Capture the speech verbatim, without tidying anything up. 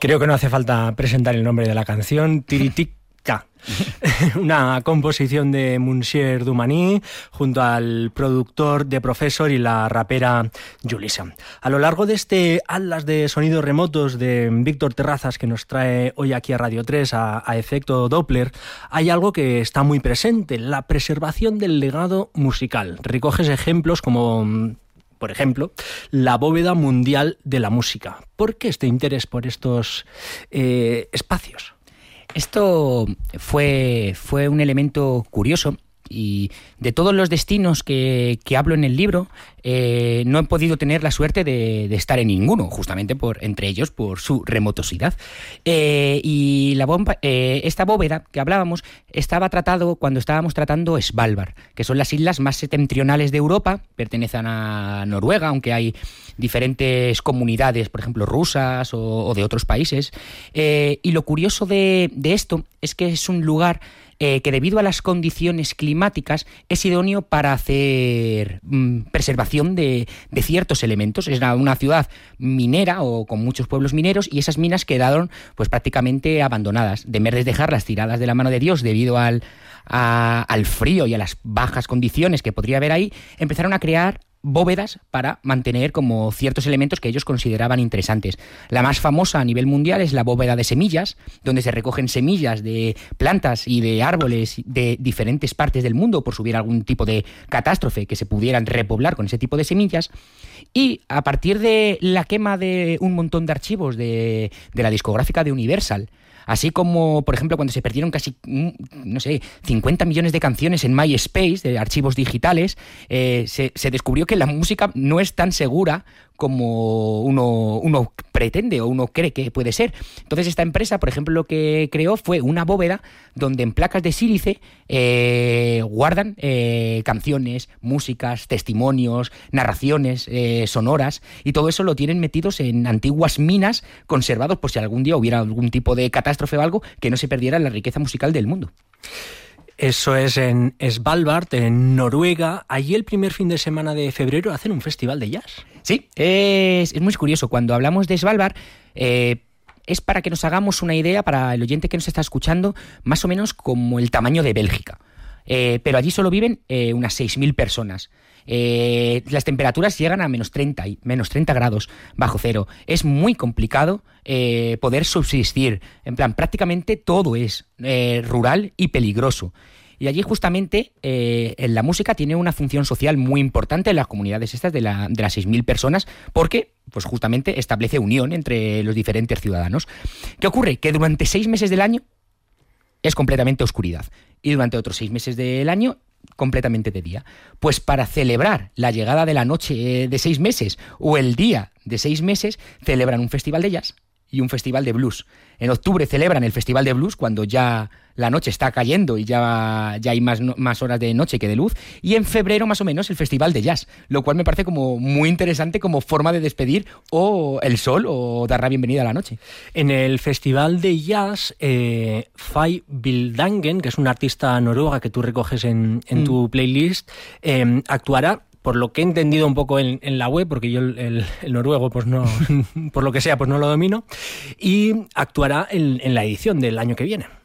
Creo que no hace falta presentar el nombre de la canción, Tiritica. Una composición de Monsieur Dumani junto al productor de Professor y la rapera Julissa. A lo largo de este Atlas de sonidos remotos de Víctor Terrazas que nos trae hoy aquí a Radio tres a, a efecto Doppler, hay algo que está muy presente, la preservación del legado musical. Recoges ejemplos como, por ejemplo, la bóveda mundial de la música. ¿Por qué este interés por estos eh, espacios? Esto fue, fue un elemento curioso y de todos los destinos que, que hablo en el libro, eh, no he podido tener la suerte de, de estar en ninguno, justamente por entre ellos por su remotosidad. Eh, y la bomba, eh, esta bóveda que hablábamos estaba tratado cuando estábamos tratando Svalbard, que son las islas más septentrionales de Europa, pertenecen a Noruega, aunque hay diferentes comunidades, por ejemplo, rusas o, o de otros países. Eh, y lo curioso de, de esto es que es un lugar Eh, que debido a las condiciones climáticas es idóneo para hacer mm, preservación de, de ciertos elementos. Es una, una ciudad minera o con muchos pueblos mineros y esas minas quedaron pues prácticamente abandonadas. De vez de dejarlas tiradas de la mano de Dios debido al, a, al frío y a las bajas condiciones que podría haber ahí, empezaron a crear bóvedas para mantener como ciertos elementos que ellos consideraban interesantes. La más famosa a nivel mundial es la bóveda de semillas, donde se recogen semillas de plantas y de árboles de diferentes partes del mundo por si hubiera algún tipo de catástrofe que se pudieran repoblar con ese tipo de semillas. Y a partir de la quema de un montón de archivos de, de la discográfica de Universal, así como, por ejemplo, cuando se perdieron casi, no sé, cincuenta millones de canciones en MySpace, de archivos digitales, eh, se, se descubrió que la música no es tan segura como uno, uno pretende o uno cree que puede ser. Entonces esta empresa, por ejemplo, lo que creó fue una bóveda donde en placas de sílice eh, guardan eh, canciones, músicas, testimonios, narraciones eh, sonoras, y todo eso lo tienen metidos en antiguas minas conservados por si algún día hubiera algún tipo de catástrofe o algo, que no se perdiera la riqueza musical del mundo. Eso es en Svalbard, en Noruega. Allí el primer fin de semana de febrero hacen un festival de jazz. Sí, es, es muy curioso. Cuando hablamos de Svalbard, eh, es para que nos hagamos una idea, para el oyente que nos está escuchando, más o menos como el tamaño de Bélgica. Eh, pero allí solo viven eh, unas seis mil personas. Eh, las temperaturas llegan a menos treinta, menos treinta grados bajo cero. Es muy complicado eh, poder subsistir. En plan, prácticamente todo es eh, rural y peligroso. Y allí justamente eh, en la música tiene una función social muy importante en las comunidades estas de, la, de las seis mil personas, porque pues justamente establece unión entre los diferentes ciudadanos. ¿Qué ocurre? Que durante seis meses del año es completamente oscuridad y durante otros seis meses del año completamente de día. Pues para celebrar la llegada de la noche de seis meses o el día de seis meses, celebran un festival de jazz y un festival de blues. En octubre celebran el festival de blues cuando ya la noche está cayendo y ya, ya hay más, más horas de noche que de luz. Y en febrero más o menos el festival de jazz, lo cual me parece como muy interesante como forma de despedir o el sol o dar la bienvenida a la noche. En el festival de jazz, eh, Fay Bildangen, que es una artista noruega que tú recoges en, en mm. tu playlist, eh, actuará, por lo que he entendido un poco en, en la web, porque yo el, el, el noruego, pues no, por lo que sea, pues no lo domino, y actuará en, en la edición del año que viene.